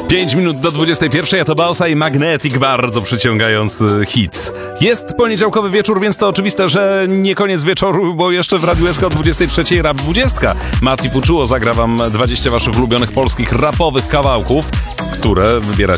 5 minut do 21, a to Bausa i Magnetic, bardzo przyciągający hit. Jest poniedziałkowy wieczór, więc to oczywiste, że nie koniec wieczoru, bo jeszcze w Radiu SK o 23 Rap 20. Mati Fuczuło zagra wam 20 waszych ulubionych polskich rapowych kawałków, które wybieracie